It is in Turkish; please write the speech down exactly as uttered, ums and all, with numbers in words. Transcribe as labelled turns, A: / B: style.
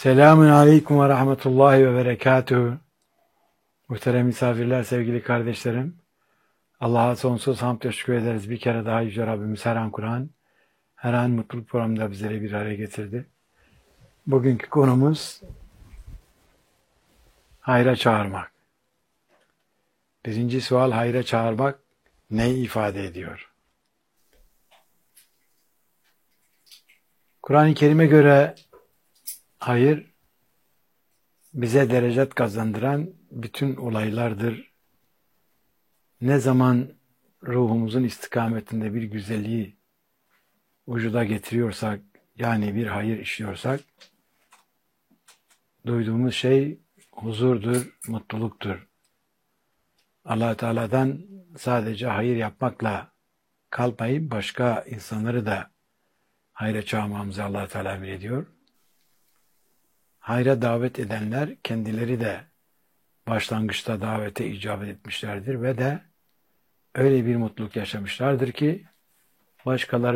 A: Selamun Aleyküm ve Rahmetullahi ve Berekatuhu. Muhterem misafirler, sevgili kardeşlerim. Allah'a sonsuz hamd ve şükür ederiz. Bir kere daha Yüce Rabbimiz her an Kur'an, her an mutluluk programında bizleri bir araya getirdi. Bugünkü konumuz hayra çağırmak. Birinci sual, hayra çağırmak neyi ifade ediyor? Kur'an-ı Kerim'e göre hayır, bize derecet kazandıran bütün olaylardır. Ne zaman ruhumuzun istikametinde bir güzelliği vücuda getiriyorsak, yani bir hayır işliyorsak, duyduğumuz şey huzurdur, mutluluktur. Allah Teala'dan sadece hayır yapmakla kalmayıp başka insanları da hayra çağırmamızı Allah Teala emrediyor. Hayra davet edenler kendileri de başlangıçta davete icabet etmişlerdir ve de öyle bir mutluluk yaşamışlardır ki başkaları